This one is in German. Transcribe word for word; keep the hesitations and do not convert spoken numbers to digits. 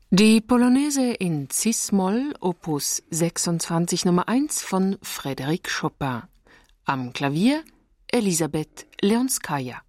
Die Polonaise in Cis-Moll, Opus sechsundzwanzig Nummer eins von Frédéric Chopin. Am Klavier Elisabeth Leonskaja.